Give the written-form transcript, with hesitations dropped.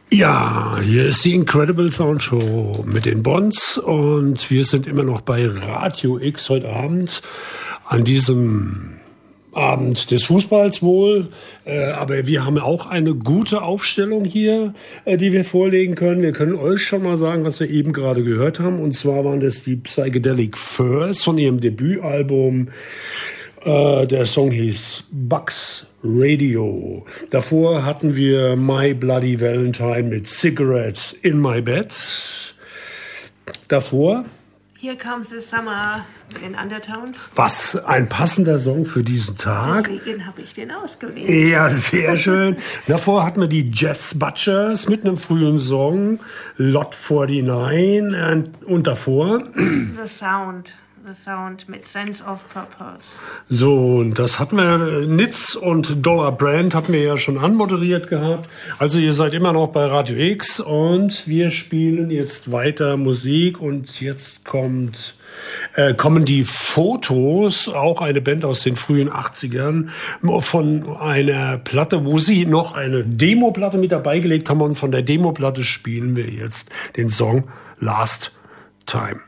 Ja, hier ist die Incredible Sound Show mit den Bonds und wir sind immer noch bei Radio X heute Abend, an diesem Abend des Fußballs wohl, aber wir haben auch eine gute Aufstellung hier, die wir vorlegen können. Wir können euch schon mal sagen, was wir eben gerade gehört haben, und zwar waren das die Psychedelic Furs von ihrem Debütalbum. Der Song hieß Bugs Radio. Davor hatten wir My Bloody Valentine mit Cigarettes in My Bed. Davor Here Comes the Summer in Undertones. Was ein passender Song für diesen Tag. Deswegen habe ich den ausgewählt. Ja, sehr schön. Davor hatten wir die Jazz Butchers mit einem frühen Song, Lot 49. Und davor The Sound mit Sense of Purpose. So, und das hatten wir, Nitz und Dollar Brand hatten wir ja schon anmoderiert gehabt. Also ihr seid immer noch bei Radio X und wir spielen jetzt weiter Musik und jetzt kommen die Fotos, auch eine Band aus den frühen 80ern, von einer Platte, wo sie noch eine Demo-Platte mit dabei gelegt haben, und von der Demo-Platte spielen wir jetzt den Song Last Time.